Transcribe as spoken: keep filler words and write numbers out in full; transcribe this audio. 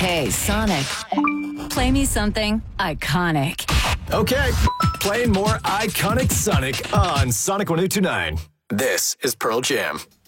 Hey, Sonic. Play me something iconic. Okay, playing more iconic Sonic on Sonic one oh two nine. This is Pearl Jam.